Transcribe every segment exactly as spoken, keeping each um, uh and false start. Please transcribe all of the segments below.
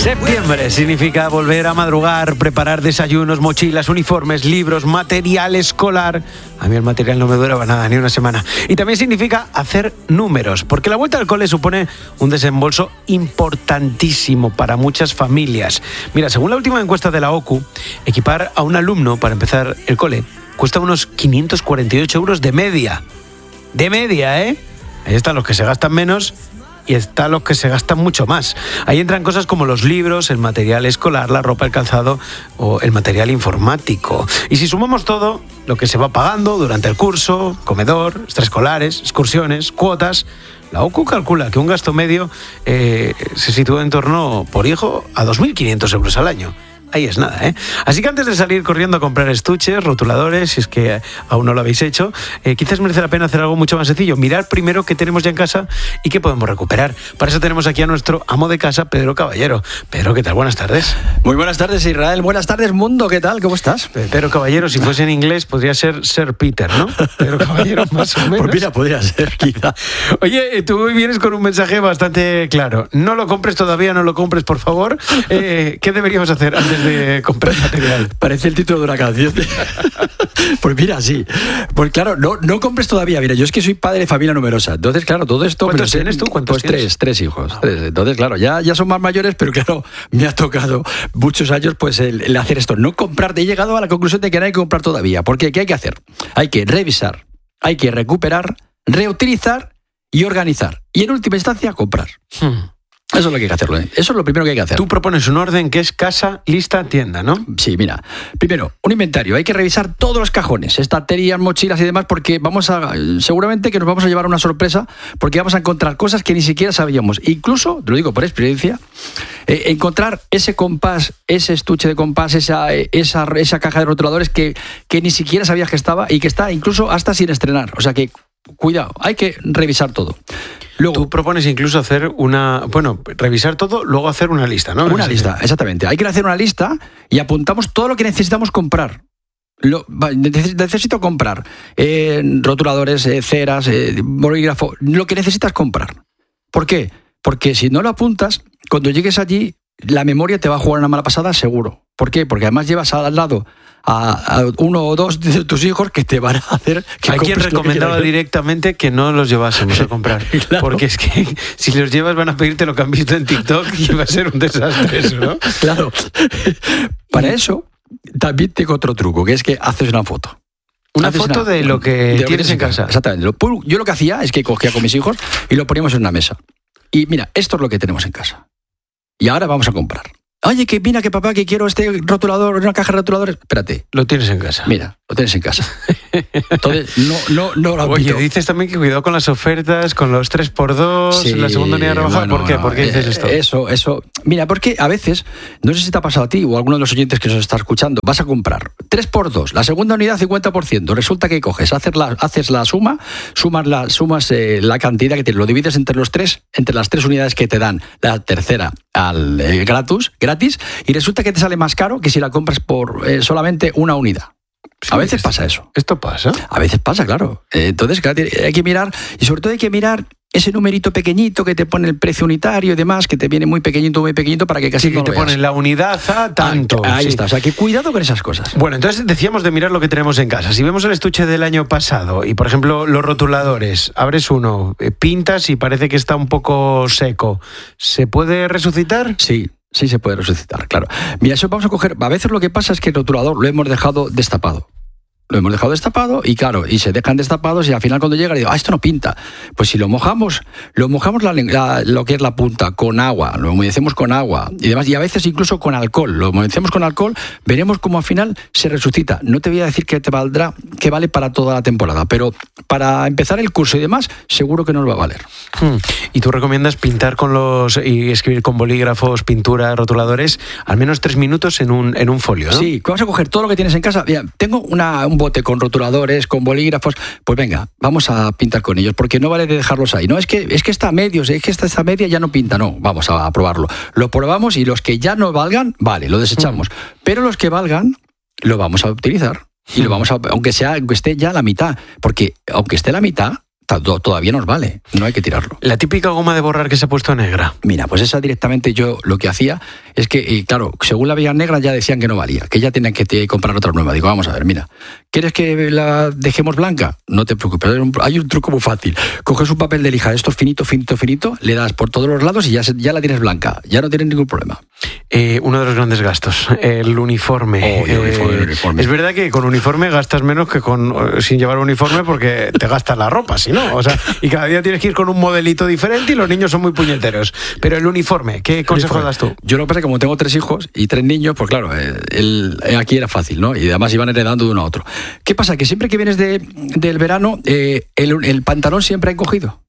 Septiembre significa volver a madrugar, preparar desayunos, mochilas, uniformes, libros, material escolar. A mí el material no me duraba nada, ni una semana. Y también significa hacer números, porque la vuelta al cole supone un desembolso importantísimo para muchas familias. Mira, según la última encuesta de la O C U, equipar a un alumno para empezar el cole cuesta unos quinientos cuarenta y ocho euros de media. De media, ¿eh? Ahí están los que se gastan menos y están los que se gastan mucho más. Ahí entran cosas como los libros, el material escolar, la ropa, el calzado o el material informático. Y si sumamos todo lo que se va pagando durante el curso, comedor, extraescolares, excursiones, cuotas, la O C U calcula que un gasto medio eh, se sitúa en torno, por hijo, a dos mil quinientos euros al año. Ahí es nada, ¿eh? Así que antes de salir corriendo a comprar estuches, rotuladores, si es que aún no lo habéis hecho, eh, quizás merece la pena hacer algo mucho más sencillo. Mirar primero qué tenemos ya en casa y qué podemos recuperar. Para eso tenemos aquí a nuestro amo de casa, Pedro Caballero. Pedro, ¿qué tal? Buenas tardes. Muy buenas tardes, Israel. Buenas tardes, mundo. ¿Qué tal? ¿Cómo estás? Pedro Caballero, si fuese en inglés, podría ser Sir Peter, ¿no? Pedro Caballero, más o menos. Pues mira, podría ser, quizá. Oye, tú vienes con un mensaje bastante claro. No lo compres todavía, no lo compres, por favor. Eh, ¿Qué deberíamos hacer antes de comprar material? Parece el título de una canción. Pues mira, sí. Pues claro, no, no compres todavía. Mira, yo es que soy padre de familia numerosa. Entonces, claro, todo esto... ¿Cuántos tienes tú? ¿Cuántos Pues tienes? tres, tres hijos. Tres. Entonces, claro, ya, ya son más mayores, pero claro, me ha tocado muchos años pues el, el hacer esto. No comprar. He llegado a la conclusión de que no hay que comprar todavía. Porque ¿qué hay que hacer? Hay que revisar, hay que recuperar, reutilizar y organizar. Y en última instancia, comprar. Hmm. Eso es lo que hay que hacerlo, ¿eh? Eso es lo primero que hay que hacer. Tú propones un orden que es casa, lista, tienda, ¿no? Sí, mira. Primero, un inventario. Hay que revisar todos los cajones, estanterías, mochilas y demás, porque vamos a, seguramente que nos vamos a llevar una sorpresa, porque vamos a encontrar cosas que ni siquiera sabíamos. Incluso, te lo digo por experiencia, eh, encontrar ese compás, ese estuche de compás, esa, esa, esa caja de rotuladores que, que ni siquiera sabías que estaba y que está incluso hasta sin estrenar. O sea que, cuidado, hay que revisar todo. Luego, tú propones incluso hacer una... Bueno, revisar todo, luego hacer una lista, ¿no? Una lista, exactamente. Hay que hacer una lista y apuntamos todo lo que necesitamos comprar. Lo, necesito comprar eh, rotuladores, eh, ceras, eh, bolígrafo, lo que necesitas comprar. ¿Por qué? Porque si no lo apuntas, cuando llegues allí, la memoria te va a jugar una mala pasada, seguro. ¿Por qué? Porque además llevas al lado a, a uno o dos de tus hijos que te van a hacer... Que Hay quien recomendaba que directamente que no los llevásemos a comprar. Claro. Porque es que si los llevas van a pedirte lo que han visto en TikTok y va a ser un desastre eso, ¿no? Claro. Para eso también tengo otro truco, que es que haces una foto. Una haces foto una, de lo que de lo tienes que en casa. Exactamente. Yo lo que hacía es que cogía con mis hijos y lo poníamos en una mesa. Y mira, esto es lo que tenemos en casa. Y ahora vamos a comprar. Oye, que mira, que papá, que quiero este rotulador, una caja de rotuladores. Espérate. Lo tienes en casa. Mira, lo tienes en casa. Entonces, no, no, no lo Oye, dices también que cuidado con las ofertas, con los tres por dos, sí, la segunda unidad rebajada. Bueno, ¿por qué? No, ¿Por qué dices esto? Eso, eso. Mira, porque a veces, no sé si te ha pasado a ti o a alguno de los oyentes que nos está escuchando, vas a comprar tres por dos, la segunda unidad cincuenta por ciento. Resulta que coges, haces la, haces la suma, sumas la, sumas eh, la cantidad que te lo divides entre los tres, entre las tres unidades que te dan la tercera al eh, gratis, gratis, y resulta que te sale más caro que si la compras por eh, solamente una unidad. Sí, a veces pasa eso. ¿Esto pasa? A veces pasa, claro. Entonces, claro, hay que mirar, y sobre todo hay que mirar ese numerito pequeñito que te pone el precio unitario y demás, que te viene muy pequeñito, muy pequeñito, para que casi sí, no que lo te ponen la unidad a tanto. Ah, ahí sí. está. O sea, que cuidado con esas cosas. Bueno, entonces decíamos de mirar lo que tenemos en casa. Si vemos el estuche del año pasado y, por ejemplo, los rotuladores, abres uno, pintas y parece que está un poco seco, ¿se puede resucitar? Sí. Sí se puede resucitar, claro. Mira, eso vamos a coger... A veces lo que pasa es que el rotulador lo hemos dejado destapado. Lo hemos dejado destapado y claro, y se dejan destapados y al final cuando llega digo, ah, esto no pinta. Pues si lo mojamos, lo mojamos la, la, lo que es la punta con agua, lo humedecemos con agua y demás, y a veces incluso con alcohol. Lo humedecemos con alcohol, veremos cómo al final se resucita. No te voy a decir que te valdrá, que vale para toda la temporada, pero para empezar el curso y demás, seguro que nos va a valer. Hmm. ¿Y tú recomiendas pintar con los y escribir con bolígrafos, pintura, rotuladores, al menos tres minutos en un, en un folio, ¿no? Sí, vas a coger todo lo que tienes en casa. Mira, tengo una, un bote con rotuladores, con bolígrafos, pues venga, vamos a pintar con ellos, porque no vale de dejarlos ahí. No, es que, es que está a medios, es que esta, esta media ya no pinta, no, vamos a, a probarlo. Lo probamos y los que ya no valgan, vale, lo desechamos. Mm. Pero los que valgan, lo vamos a utilizar. Y lo vamos a, aunque sea, aunque esté ya la mitad, porque aunque esté la mitad, todavía nos vale, no hay que tirarlo. La típica goma de borrar que se ha puesto negra. Mira, pues esa directamente yo lo que hacía es que, y claro, según la Vía Negra ya decían que no valía, que ya tenían que comprar otra nueva. Digo, vamos a ver, mira, ¿quieres que la dejemos blanca? No te preocupes, hay un, hay un truco muy fácil. Coges un papel de lija de estos finito, finito, finito, le das por todos los lados y ya, se, ya la tienes blanca, ya no tienes ningún problema. Eh, uno de los grandes gastos, el uniforme. Oh, el uniforme, eh, el uniforme. Es verdad que con uniforme gastas menos que con sin llevar uniforme porque te gastas la ropa, si no. O sea, y cada día tienes que ir con un modelito diferente y los niños son muy puñeteros. Pero el uniforme, ¿qué consejo das tú? Yo lo que pasa es que como tengo tres hijos y tres niños, pues claro, eh, el, eh, aquí era fácil, ¿no? Y además iban heredando de uno a otro. ¿Qué pasa? Que siempre que vienes de, del verano, eh, el, el pantalón siempre ha encogido.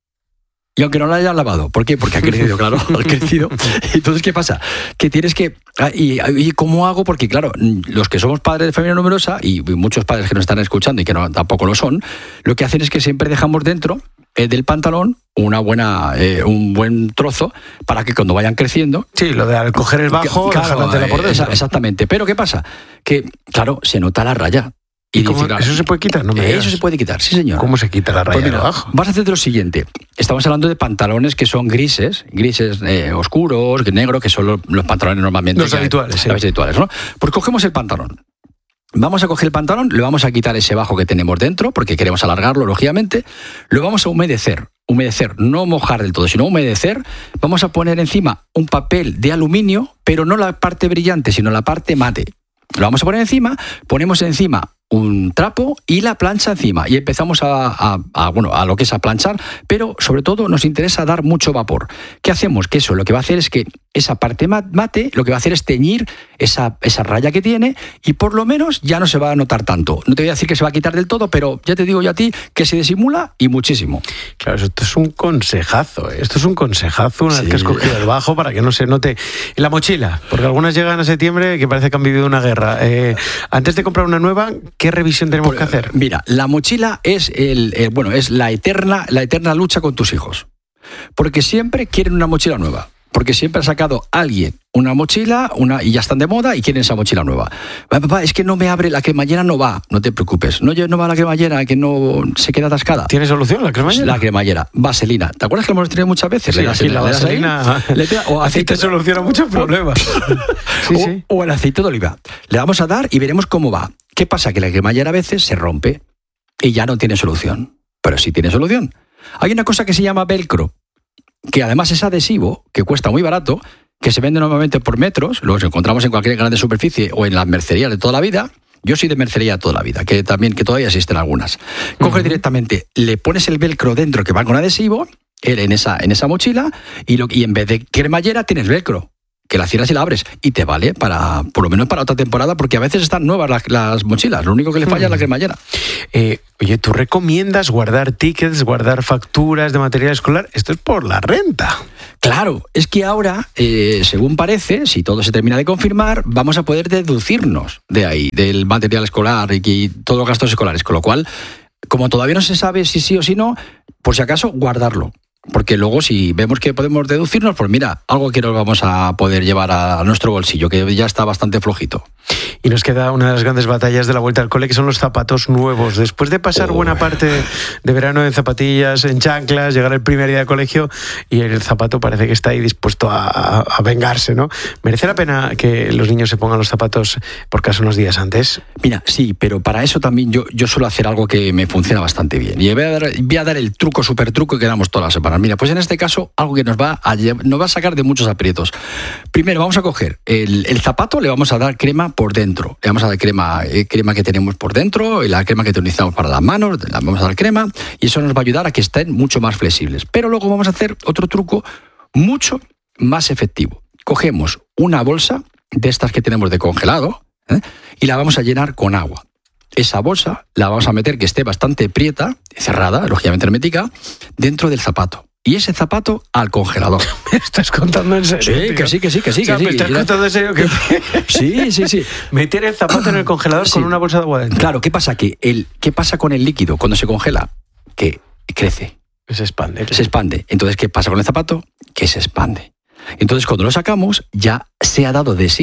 Y aunque no lo hayas lavado. ¿Por qué? Porque ha crecido, claro, ha crecido. Entonces, ¿qué pasa? Que tienes que... ¿Y, y cómo hago? Porque, claro, los que somos padres de familia numerosa, y muchos padres que nos están escuchando y que no, tampoco lo son, lo que hacen es que siempre dejamos dentro eh, del pantalón una buena, eh, un buen trozo para que cuando vayan creciendo... Sí, lo de al coger el bajo, claro, la por dentro. Exactamente. Pero ¿qué pasa? Que, claro, se nota la raya. ¿Y, ¿Y cómo, eso se puede quitar? No me Eso se puede quitar, sí, señor. ¿Cómo se quita la raya pues mira, de abajo? Vas a hacer lo siguiente. Estamos hablando de pantalones que son grises, grises eh, oscuros, negros, que son los, los pantalones normalmente... Los habituales, sí. Los habituales, ¿no? Pues cogemos el pantalón. Vamos a coger el pantalón, le vamos a quitar ese bajo que tenemos dentro, porque queremos alargarlo, lógicamente. Lo vamos a humedecer. Humedecer, no mojar del todo, sino humedecer. Vamos a poner encima un papel de aluminio, pero no la parte brillante, sino la parte mate. Lo vamos a poner encima, ponemos encima un trapo y la plancha encima y empezamos a, a, a, bueno, a lo que es a planchar, pero sobre todo nos interesa dar mucho vapor. ¿Qué hacemos? Que eso lo que va a hacer es que esa parte mate lo que va a hacer es teñir esa, esa raya que tiene y por lo menos ya no se va a notar tanto. No te voy a decir que se va a quitar del todo, pero ya te digo yo a ti que se disimula y muchísimo. Claro, esto es un consejazo, ¿eh? Esto es un consejazo una sí. vez que has cogido el bajo para que no se note. La mochila, porque algunas llegan a septiembre que parece que han vivido una guerra. Eh, antes de comprar una nueva, ¿qué revisión tenemos pues, que hacer? Mira, la mochila es el, el bueno, es la eterna, la eterna lucha con tus hijos. Porque siempre quieren una mochila nueva. Porque siempre ha sacado alguien una mochila una, y ya están de moda y quieren esa mochila nueva. Papá, es que no me abre, la cremallera no va. No te preocupes. No, no va la cremallera, que no se queda atascada. ¿Tiene solución la cremallera? La cremallera. Vaselina. ¿Te acuerdas que lo hemos tenido muchas veces? Sí, le das, sí, la le das vaselina. Ahí, le tira, o aceite te soluciona muchos problemas. sí, sí. O, o el aceite de oliva. Le vamos a dar y veremos cómo va. ¿Qué pasa? Que la cremallera a veces se rompe y ya no tiene solución. Pero sí tiene solución. Hay una cosa que se llama velcro, que además es adhesivo, que cuesta muy barato, que se vende normalmente por metros, los encontramos en cualquier grande superficie o en las mercerías de toda la vida. Yo soy de mercería toda la vida, que también que todavía existen algunas. Coges uh-huh. directamente, le pones el velcro dentro que va con adhesivo en esa, en esa mochila y, lo, y en vez de cremallera tienes velcro, que la cierras y la abres y te vale para, por lo menos para otra temporada, porque a veces están nuevas las, las mochilas, lo único que le falla uh-huh. es la cremallera. Eh, oye, ¿tú recomiendas guardar tickets, guardar facturas de material escolar? Esto es por la renta. Claro, es que ahora, eh, según parece, si todo se termina de confirmar, vamos a poder deducirnos de ahí, del material escolar y, y todos los gastos escolares, con lo cual, como todavía no se sabe si sí o si no, por si acaso, guardarlo. Porque luego si vemos que podemos deducirnos, pues mira, algo que nos vamos a poder llevar a nuestro bolsillo, que ya está bastante flojito. Y nos queda una de las grandes batallas de la vuelta al cole, que son los zapatos nuevos. Después de pasar oh. buena parte de verano en zapatillas, en chanclas, llegar el primer día de colegio y el zapato parece que está ahí dispuesto a, a vengarse, ¿no? ¿Merece la pena que los niños se pongan los zapatos por caso unos días antes? Mira, sí, pero para eso también yo, yo suelo hacer algo que me funciona bastante bien. Y voy a dar, voy a dar el truco, súper truco que damos todas las semanas. Mira, pues en este caso, algo que nos va a, nos va a sacar de muchos aprietos. Primero, vamos a coger el, el zapato, le vamos a dar crema por dentro. Le vamos a dar crema, eh, crema que tenemos por dentro, y la crema que utilizamos para las manos, le vamos a dar crema, y eso nos va a ayudar a que estén mucho más flexibles. Pero luego vamos a hacer otro truco mucho más efectivo. Cogemos una bolsa de estas que tenemos de congelado, ¿eh? y la vamos a llenar con agua. Esa bolsa la vamos a meter que esté bastante prieta, cerrada, lógicamente hermética, dentro del zapato. Y ese zapato al congelador. ¿Me estás contando en serio? Sí, tío? que sí, que sí, que sí. O sea, que ¿me sí. estás contando en serio? Que... sí, sí, sí. Meter el zapato en el congelador sí. con una bolsa de agua dentro. Claro, ¿qué pasa? Que el, ¿qué pasa con el líquido cuando se congela? Que crece. Se expande. Claro. Se expande. Entonces, ¿qué pasa con el zapato? Que se expande. Entonces, cuando lo sacamos, ya se ha dado de sí.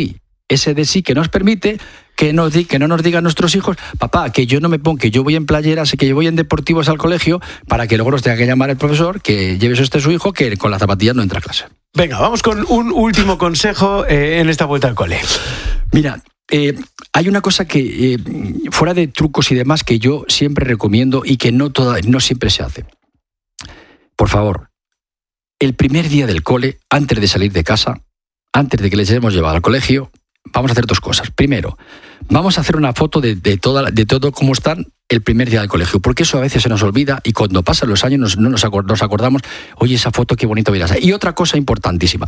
ese de sí que nos permite que, nos di, que no nos digan nuestros hijos, papá, que yo no me pongo, que yo voy en playeras, que yo voy en deportivos al colegio, para que luego nos tenga que llamar el profesor, que lleve eso este su hijo, que con las zapatillas no entra a clase. Venga, vamos con un último consejo eh, en esta vuelta al cole. Mira, eh, hay una cosa que, eh, fuera de trucos y demás, que yo siempre recomiendo y que no, toda, no siempre se hace. Por favor, el primer día del cole, antes de salir de casa, antes de que les hemos llevado al colegio, vamos a hacer dos cosas. Primero, vamos a hacer una foto de, de, toda, de todo cómo están el primer día del colegio, porque eso a veces se nos olvida y cuando pasan los años nos, no nos, acord, nos acordamos, oye, esa foto qué bonito verás. Y otra cosa importantísima,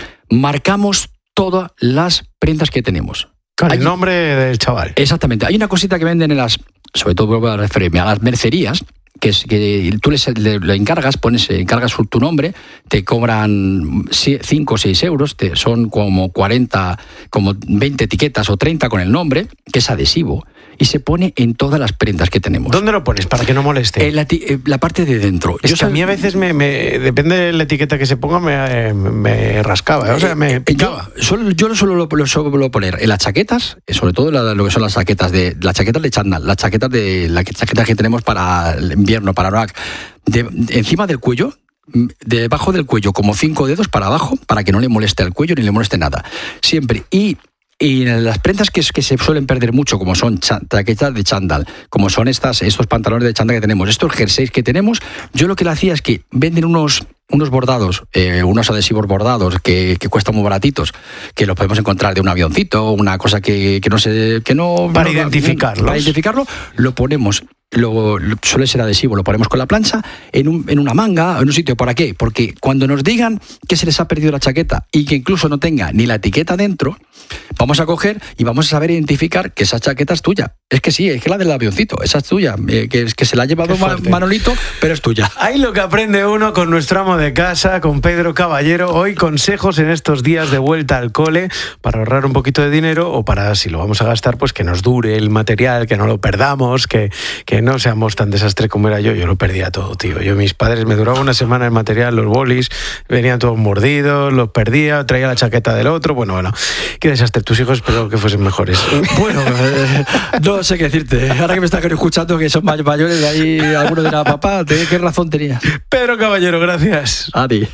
marcamos todas las prendas que tenemos. Con Hay, el nombre del chaval. Exactamente. Hay una cosita que venden en las, sobre todo voy a referirme a las mercerías, que es que tú les, le, le encargas, pones, encargas tu nombre, te cobran cinco o seis euros, te, son como cuarenta, como veinte etiquetas o treinta con el nombre, que es adhesivo, y se pone en todas las prendas que tenemos. ¿Dónde lo pones para que no moleste? En la, la parte de dentro. Es Yo que sab... a mí a veces, me, me depende de la etiqueta que se ponga, me, me rascaba, ¿eh? O sea, me picaba. Yo, solo, yo lo suelo, lo suelo poner en las chaquetas, sobre todo la, lo que son las chaquetas de las chaquetas de chándal, las chaquetas de las chaquetas que tenemos para el invierno, para Noac, de, de, encima del cuello, debajo del cuello, como cinco dedos para abajo, para que no le moleste al cuello ni le moleste nada. Siempre. Y Y las prendas que, que se suelen perder mucho, como son chaquetas de chándal, como son estas, estos pantalones de chándal que tenemos, estos jerseys que tenemos, yo lo que le hacía es que venden unos, unos bordados, eh, unos adhesivos bordados que, que cuestan muy baratitos, que los podemos encontrar de un avioncito, una cosa que, que no sé, que no... Para no, identificarlos. Para identificarlo, lo ponemos... Lo, lo, suele ser adhesivo, lo ponemos con la plancha en, un, en una manga, en un sitio. ¿Para qué? Porque cuando nos digan que se les ha perdido la chaqueta y que incluso no tenga ni la etiqueta dentro, vamos a coger y vamos a saber identificar que esa chaqueta es tuya. Es que sí, es que la del avioncito, esa es tuya, eh, que, que se la ha llevado Manolito, pero es tuya. Ahí lo que aprende uno con nuestro amo de casa, con Pedro Caballero. Hoy consejos en estos días de vuelta al cole para ahorrar un poquito de dinero o para, si lo vamos a gastar, pues que nos dure el material, que no lo perdamos, que, que no seamos tan desastre como era yo. Yo lo perdía todo, tío. Yo, mis padres, me duraba una semana el material, los bolis, venían todos mordidos, los perdía, traía la chaqueta del otro. Bueno, bueno, qué desastre. Tus hijos espero que fuesen mejores. Bueno, eh, no sé qué decirte. Ahora que me están escuchando que son mayores, de ahí alguno dirá, papá, ¿qué razón tenías? Pedro Caballero, gracias. A ti.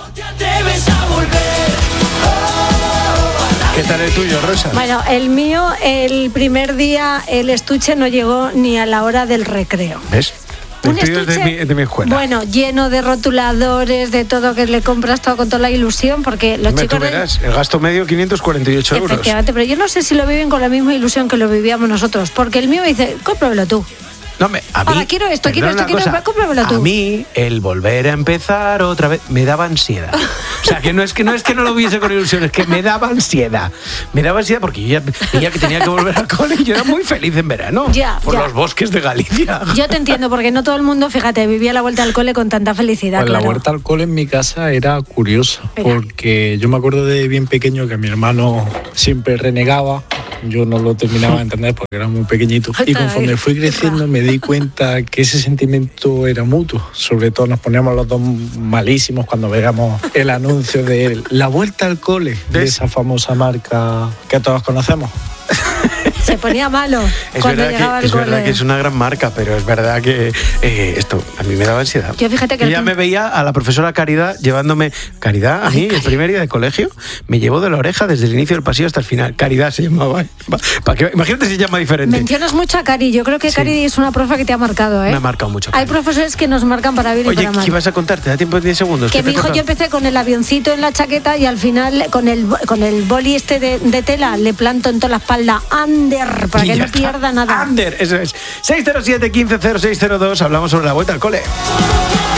¿Qué tal el tuyo, Rosa? Bueno, el mío, el primer día, el estuche no llegó ni a la hora del recreo. ¿Ves? Un el tuyo estuche, es de mi, de mi escuela. Bueno, lleno de rotuladores, de todo, que le compras todo con toda la ilusión, porque los Hombre, chicos... tú verás, el gasto medio quinientos cuarenta y ocho euros. Efectivamente, pero yo no sé si lo viven con la misma ilusión que lo vivíamos nosotros, porque el mío me dice, cómpramelo tú. No, me, a mí, Ahora quiero esto, quiero esto, quiero esto, cómpramelo tú. A mí, el volver a empezar otra vez, me daba ansiedad. O sea, que no es que no es que no lo viese con ilusión, es que me daba ansiedad. Me daba ansiedad porque yo ya, ya que tenía que volver al cole y yo era muy feliz en verano. Ya, por ya. los bosques de Galicia. Yo te entiendo, porque no todo el mundo, fíjate, vivía la vuelta al cole con tanta felicidad, Pues claro. La vuelta al cole en mi casa era curiosa, Venga. porque yo me acuerdo de bien pequeño que mi hermano siempre renegaba. Yo no lo terminaba de entender porque era muy pequeñito. Y conforme fui creciendo me di cuenta que ese sentimiento era mutuo. Sobre todo nos poníamos los dos malísimos cuando veíamos el anuncio de la vuelta al cole, de esa famosa marca que todos conocemos. Se ponía malo Es, cuando verdad llegaba que, al es cole. verdad que es una gran marca, pero es verdad que eh, esto a mí me daba ansiedad. Yo fíjate que Yo el ya prim- me veía a la profesora Caridad llevándome... Caridad, a mí, el primer día de colegio, me llevó de la oreja desde el inicio del pasillo hasta el final. Caridad se llamaba. ¿Para qué? Imagínate si se llama diferente. Mencionas mucho a Cari. Yo creo que Sí. Cari es una profe que te ha marcado, ¿eh? Me ha marcado mucho. Hay Cari. profesores que nos marcan para bien y Oye, para mal. ¿qué ibas a contar? ¿Te da tiempo de diez segundos? Que ¿Qué mi te hijo, toca? yo empecé con el avioncito en la chaqueta y al final con el, con el boli este de, de tela le planto en toda la espalda Ander, para Y que ya no está. pierda nada. Ander, eso es. seis cero siete, uno cinco cero seis cero dos. Hablamos sobre la vuelta al cole.